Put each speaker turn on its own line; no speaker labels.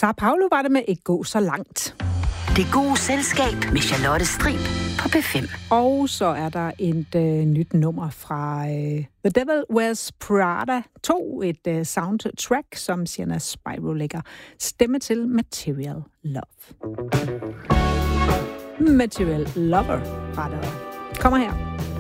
Sao Paulo var det med Ikke gå så langt.
Det gode selskab med Charlotte Strib på P5.
Og så er der et nyt nummer fra The Devil Wears Prada 2, et soundtrack, som Sienna Spyro lægger stemme til, Material Love. Material Lover, rettere. Kommer her.